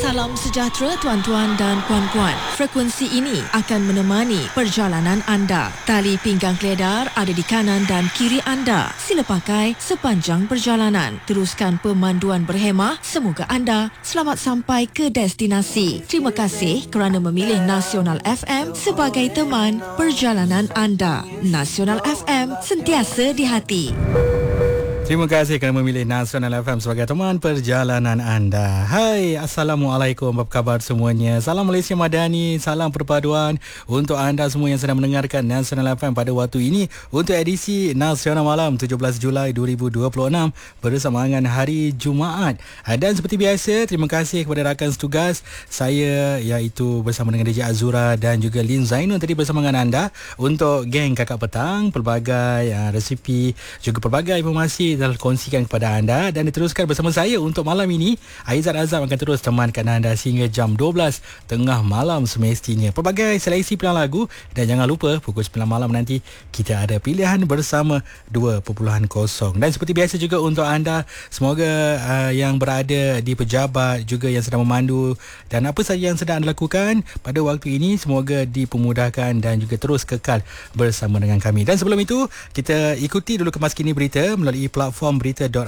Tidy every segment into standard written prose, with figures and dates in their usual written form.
Salam sejahtera tuan-tuan dan puan-puan. Frekuensi ini akan menemani perjalanan anda. Tali pinggang keledar ada di kanan dan kiri anda. Sila pakai sepanjang perjalanan. Teruskan pemanduan berhemah. Semoga anda selamat sampai ke destinasi. Terima kasih kerana memilih Nasional FM sebagai teman perjalanan anda. Nasional FM, sentiasa di hati. Terima kasih kerana memilih Nasional FM sebagai teman perjalanan anda. Hai, Assalamualaikum, apa khabar semuanya? Salam Malaysia Madani, salam perpaduan untuk anda semua yang sedang mendengarkan Nasional FM pada waktu ini untuk edisi Nasional Malam 17 Julai 2026 bersama dengan hari Jumaat. Dan seperti biasa, terima kasih kepada rakan setugas saya iaitu bersama dengan DJ Azura dan juga Lin Zainun tadi bersama dengan anda untuk geng Kakak Petang, pelbagai resipi juga pelbagai informasi telah kongsikan kepada anda dan diteruskan bersama saya untuk malam ini. Aizat Azam akan terus temankan anda sehingga jam 12 tengah malam semestinya. Pelbagai seleksi pilihan lagu dan jangan lupa pukul 9 malam nanti kita ada pilihan bersama 2.0. Dan seperti biasa juga untuk anda semoga yang berada di pejabat juga yang sedang memandu dan apa sahaja yang sedang anda lakukan pada waktu ini semoga dipermudahkan dan juga terus kekal bersama dengan kami. Dan sebelum itu kita ikuti dulu kemas kini berita melalui platform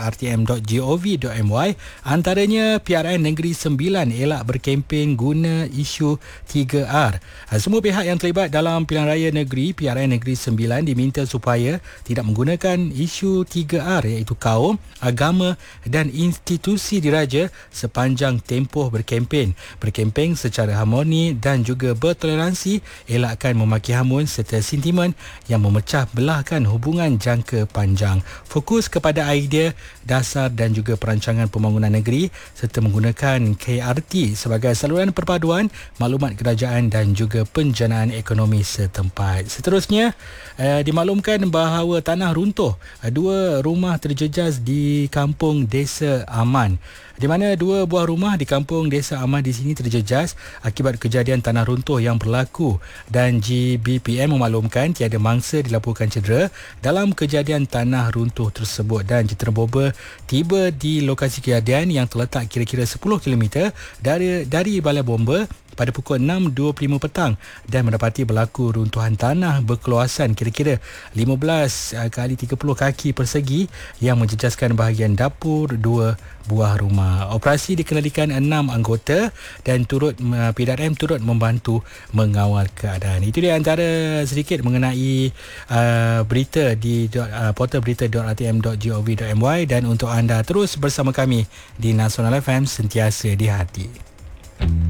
berita.rtm.gov.my. Antaranya PRN Negeri Sembilan elak berkempen guna isu 3R. Semua pihak yang terlibat dalam pilihan raya negeri PRN Negeri Sembilan diminta supaya tidak menggunakan isu 3R iaitu kaum, agama dan institusi diraja sepanjang tempoh berkempen. Berkempen secara harmoni dan juga bertoleransi, elakkan memaki hamun serta sentimen yang memecah belahkan hubungan jangka panjang. Fokus kepada idea dasar dan juga perancangan pembangunan negeri serta menggunakan KRT sebagai saluran perpaduan maklumat kerajaan dan juga penjanaan ekonomi setempat. Seterusnya, dimaklumkan bahawa tanah runtuh. 2 rumah terjejas di kampung Desa Aman, di mana 2 buah rumah di kampung Desa Aman di sini terjejas akibat kejadian tanah runtuh yang berlaku dan GBPM memaklumkan tiada mangsa dilaporkan cedera dalam kejadian tanah runtuh tersebut dan jentera bomba tiba di lokasi kejadian yang terletak kira-kira 10 km dari balai bomba pada pukul 6.25 petang dan mendapati berlaku runtuhan tanah berkeluasan kira-kira 15 kali 30 kaki persegi yang menjejaskan bahagian dapur 2 buah rumah. Operasi dikendalikan 6 anggota dan PDRM turut membantu mengawal keadaan. Itu dia antara sedikit mengenai berita di portal berita.rtm.gov.my dan untuk anda terus bersama kami di Nasional FM sentiasa di hati.